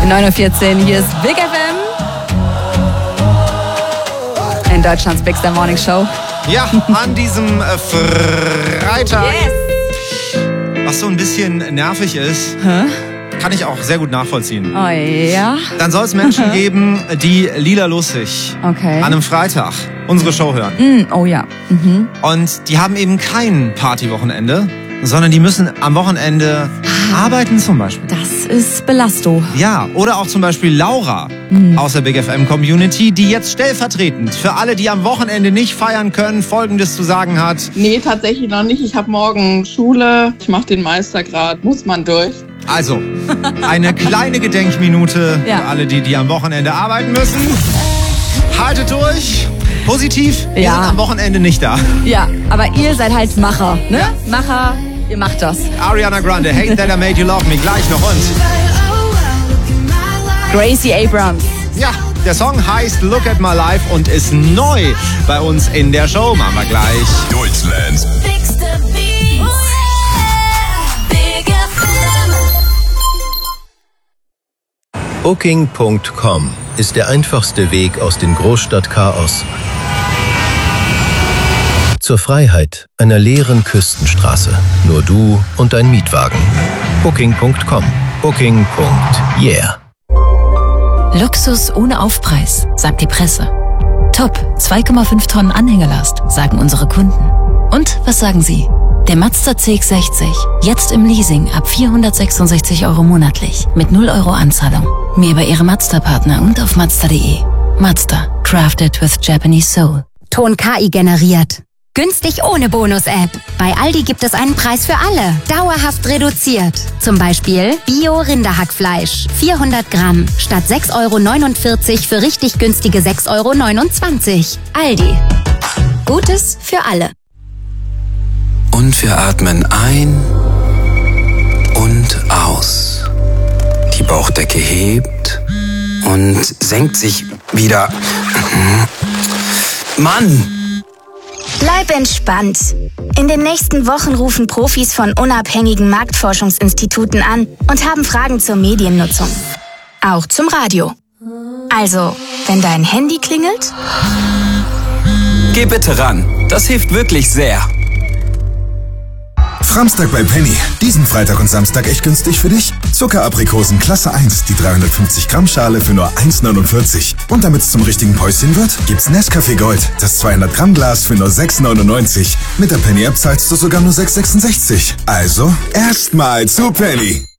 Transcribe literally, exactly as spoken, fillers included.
neun Uhr vierzehn, hier ist Big F M. In Deutschlands Bigster Morning Show. Ja, an diesem äh, Freitag. Yes. Was so ein bisschen nervig ist, Hä? kann ich auch sehr gut nachvollziehen. Oh ja. Dann soll es Menschen geben, die Lila Lustig Okay. an einem Freitag unsere Show hören. Mm, oh ja. Mhm. Und die haben eben kein Partywochenende, sondern die müssen am Wochenende arbeiten zum Beispiel. Das ist Belastung. Ja, oder auch zum Beispiel Laura Mhm. aus der Big F M Community, die jetzt stellvertretend für alle, die am Wochenende nicht feiern können, Folgendes zu sagen hat. Nee, tatsächlich noch nicht. Ich habe morgen Schule. Ich mache den Meistergrad. Muss man durch. Also, eine kleine Gedenkminute Ja. für alle, die, die am Wochenende arbeiten müssen. Haltet durch. Positiv, wir Ja. sind am Wochenende nicht da. Ja, aber ihr seid halt Macher, ne? Macher, ihr macht das. Ariana Grande, Hate That I Made You Love Me, gleich noch und. Gracie Abrams. Ja, der Song heißt Look at My Life und ist neu bei uns in der Show. Machen wir gleich. Deutschlands Bigster Beats. Big F M. Booking Punkt com ist der einfachste Weg aus dem Großstadtchaos zur Freiheit einer leeren Küstenstraße. Nur du und dein Mietwagen. Booking Punkt com. Booking. Yeah. Luxus ohne Aufpreis, sagt die Presse. Top, zwei Komma fünf Tonnen Anhängelast, sagen unsere Kunden. Und was sagen Sie? Der Mazda C X sechzig, jetzt im Leasing ab vierhundertsechsundsechzig Euro monatlich, mit null Euro Anzahlung. Mehr über Ihre Mazda-Partner und auf Mazda punkt de. Mazda, crafted with Japanese soul. Ton K I generiert. Günstig ohne Bonus-App. Bei Aldi gibt es einen Preis für alle. Dauerhaft reduziert. Zum Beispiel Bio-Rinderhackfleisch. vierhundert Gramm statt sechs Euro neunundvierzig für richtig günstige sechs Euro neunundzwanzig. Aldi. Gutes für alle. Und wir atmen ein und aus. Die Bauchdecke hebt und senkt sich wieder. Mann! Bleib entspannt. In den nächsten Wochen rufen Profis von unabhängigen Marktforschungsinstituten an und haben Fragen zur Mediennutzung. Auch zum Radio. Also, wenn dein Handy klingelt, Geh bitte ran. Das hilft wirklich sehr. Framstag bei Penny. Diesen Freitag und Samstag echt günstig für dich. Zuckeraprikosen Klasse eins, die dreihundertfünfzig Gramm Schale für nur eins neunundvierzig. Und damit es zum richtigen Päuschen wird, gibt's Nescafé Gold, das zweihundert Gramm Glas für nur sechs neunundneunzig. Mit der Penny App zahlst du sogar nur sechs sechsundsechzig. Also, erstmal zu Penny.